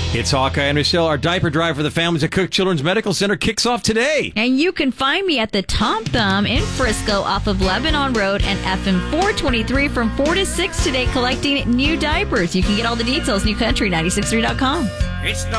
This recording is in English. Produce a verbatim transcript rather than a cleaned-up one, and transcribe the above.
It's Hawkeye and Michelle. Our diaper drive for the families at Cook Children's Medical Center kicks off today. And you can find me at the Tom Thumb in Frisco off of Lebanon Road and F M four twenty-three from four to six today collecting new diapers. You can get all the details, new country nine six three dot com. It's no